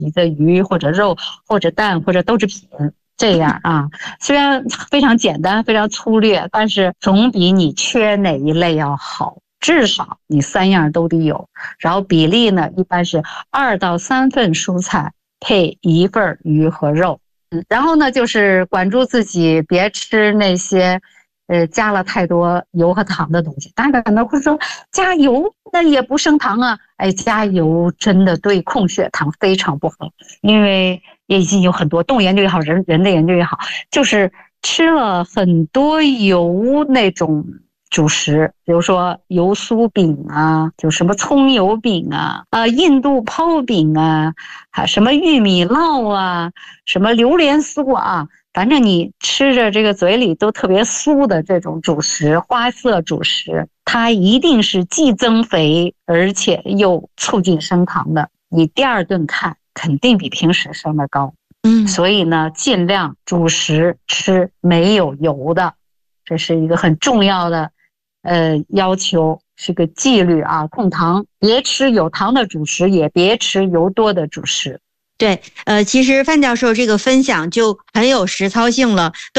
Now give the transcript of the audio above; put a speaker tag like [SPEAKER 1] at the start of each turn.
[SPEAKER 1] 皮的鱼或者肉或者蛋或者豆制品。这样啊，虽然非常简单非常粗略，但是总比你缺哪一类要好，至少你3样都得有。然后比例呢，一般是2到3份蔬菜配1份鱼和肉。然后呢，就是管住自己，别吃那些加了太多油和糖的东西。大家可能会说加油那也不升糖啊，加油真的对控血糖非常不好，因为也已经有很多动物研究也好，人的研究也好，就是吃了很多油那种主食，比如说油酥饼啊，就什么葱油饼啊，印度泡饼啊，还什么玉米烙啊，什么榴莲酥啊，反正你吃着这个嘴里都特别酥的这种主食，花色主食，它一定是既增肥而且又促进升糖的。你第2顿看肯定比平时升得高。所以呢，尽量主食吃没有油的，这是一个很重要的要求，是个纪律啊。控糖，别吃有糖的主食，也别吃油多的主食。
[SPEAKER 2] 对，其实范教授这个分享就很有实操性了。